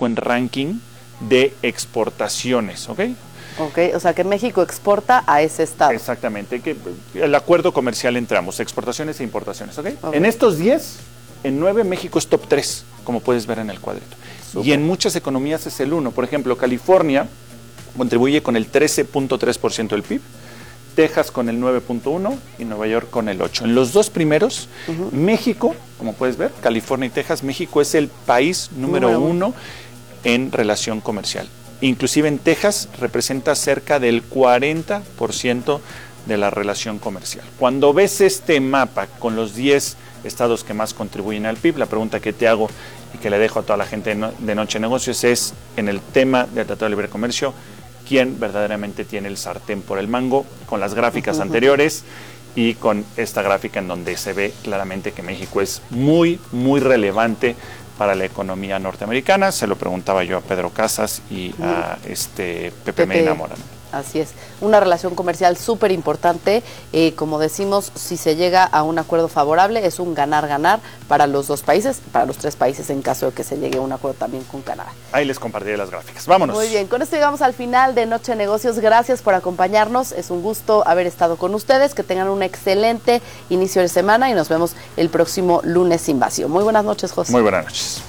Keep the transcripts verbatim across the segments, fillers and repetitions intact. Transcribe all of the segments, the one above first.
México en ranking de exportaciones, ¿ok? Ok, o sea que México exporta a ese estado. Exactamente, que el acuerdo comercial entre ambos, exportaciones e importaciones, ¿ok? Okay. En estos diez, en nueve México es top tres, como puedes ver en el cuadrito. Super. Y en muchas economías es el uno. Por ejemplo, California contribuye con el trece punto tres por ciento del P I B, Texas con el nueve punto uno y Nueva York con el ocho. En los dos primeros, uh-huh. México, como puedes ver, California y Texas, México es el país número, número uno, uno en relación comercial. Inclusive en Texas representa cerca del cuarenta por ciento de la relación comercial. Cuando ves este mapa con los diez estados que más contribuyen al P I B, la pregunta que te hago y que le dejo a toda la gente de Noche de Negocios es, en el tema del Tratado de Libre Comercio, ¿quién verdaderamente tiene el sartén por el mango? Con las gráficas uh-huh. anteriores y con esta gráfica en donde se ve claramente que México es muy, muy relevante para la economía norteamericana. Se lo preguntaba yo a Pedro Casas y a este Pepe, Pepe Medina Mora. Así es, una relación comercial súper importante, eh, como decimos, si se llega a un acuerdo favorable es un ganar-ganar para los dos países, para los tres países en caso de que se llegue a un acuerdo también con Canadá. Ahí les compartiré las gráficas, vámonos. Muy bien, con esto llegamos al final de Noche de Negocios, gracias por acompañarnos, es un gusto haber estado con ustedes, que tengan un excelente inicio de semana y nos vemos el próximo lunes sin vacío. Muy buenas noches, José. Muy buenas noches.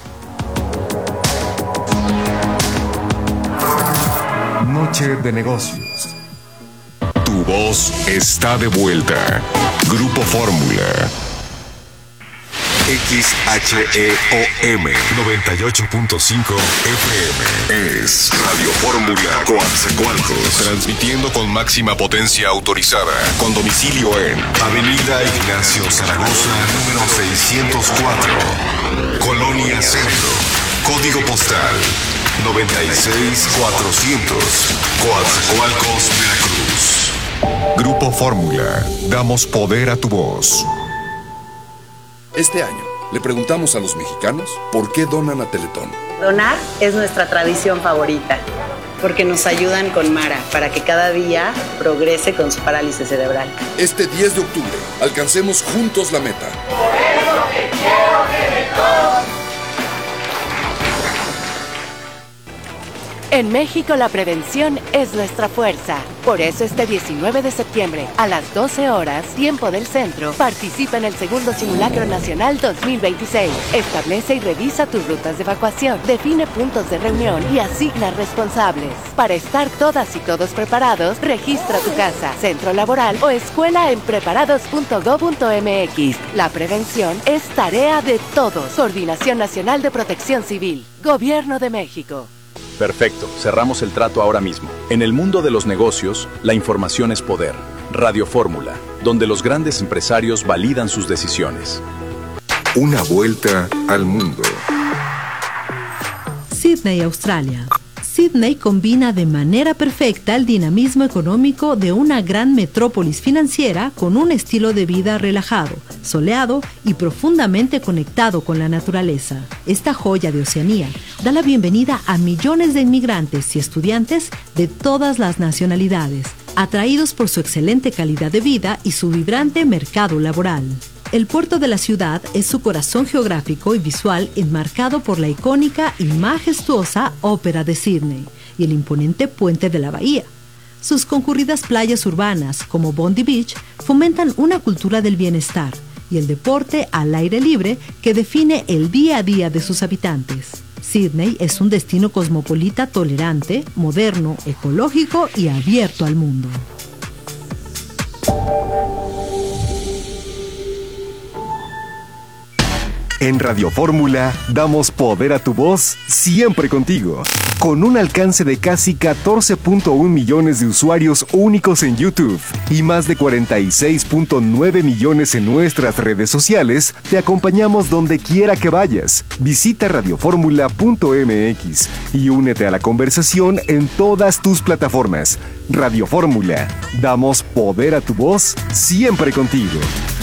Noche de Negocios. Tu voz está de vuelta. Grupo Fórmula. X H E O M noventa y ocho punto cinco F M. Es Radio Fórmula Coatzacoalcos. Transmitiendo con máxima potencia autorizada. Con domicilio en Avenida Ignacio Zaragoza, número seiscientos cuatro. Colonia Centro. Código postal noventa y seis mil cuatrocientos, Coatzacoalcos, Veracruz. Grupo Fórmula, damos poder a tu voz. Este año le preguntamos a los mexicanos por qué donan a Teletón. Donar es nuestra tradición favorita, porque nos ayudan con Mara para que cada día progrese con su parálisis cerebral. Este diez de octubre, alcancemos juntos la meta. Por eso te quiero, Teletón. En México la prevención es nuestra fuerza. Por eso este diecinueve de septiembre, a las doce horas, tiempo del centro, participa en el segundo Simulacro Nacional dos mil veintiséis. Establece y revisa tus rutas de evacuación, define puntos de reunión y asigna responsables. Para estar todas y todos preparados, registra tu casa, centro laboral o escuela en preparados punto gob punto m x. La prevención es tarea de todos. Coordinación Nacional de Protección Civil. Gobierno de México. Perfecto, cerramos el trato ahora mismo. En el mundo de los negocios, la información es poder. Radio Fórmula, donde los grandes empresarios validan sus decisiones. Una vuelta al mundo. Sídney, Australia. Sídney combina de manera perfecta el dinamismo económico de una gran metrópolis financiera con un estilo de vida relajado, soleado y profundamente conectado con la naturaleza. Esta joya de Oceanía da la bienvenida a millones de inmigrantes y estudiantes de todas las nacionalidades, atraídos por su excelente calidad de vida y su vibrante mercado laboral. El puerto de la ciudad es su corazón geográfico y visual enmarcado por la icónica y majestuosa Ópera de Sídney y el imponente puente de la bahía. Sus concurridas playas urbanas, como Bondi Beach, fomentan una cultura del bienestar y el deporte al aire libre que define el día a día de sus habitantes. Sídney es un destino cosmopolita tolerante, moderno, ecológico y abierto al mundo. En Radio Fórmula damos poder a tu voz siempre contigo. Con un alcance de casi catorce punto uno millones de usuarios únicos en YouTube y más de cuarenta y seis punto nueve millones en nuestras redes sociales, te acompañamos donde quiera que vayas. Visita radio fórmula punto m x y únete a la conversación en todas tus plataformas. Radio Fórmula, damos poder a tu voz siempre contigo.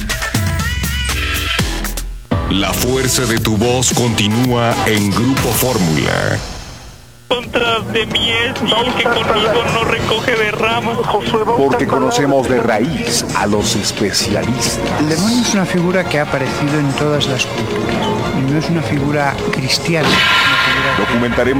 La fuerza de tu voz continúa en Grupo Fórmula. Contra de mí es el que conmigo no recoge de ramas. Porque conocemos de raíz a los especialistas. El demonio es una figura que ha aparecido en todas las culturas y no es una figura cristiana. Documentaremos